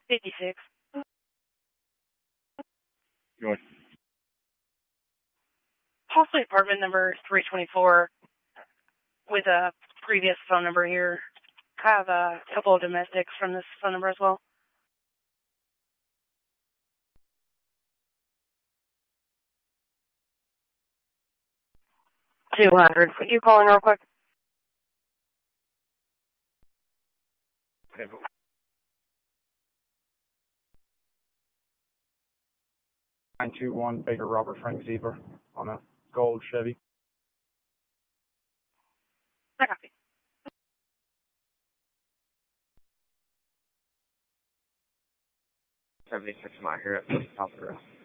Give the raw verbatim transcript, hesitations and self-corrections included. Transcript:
fifty-six. Go ahead. Possibly apartment number three twenty-four with a previous phone number here. I have a couple of domestics from this phone number as well. two hundred. Could you call in real quick? Okay. nine two one Baker Robert Frank Zebra on a gold Chevy. I copy. seventy-six mile here at the top of the road.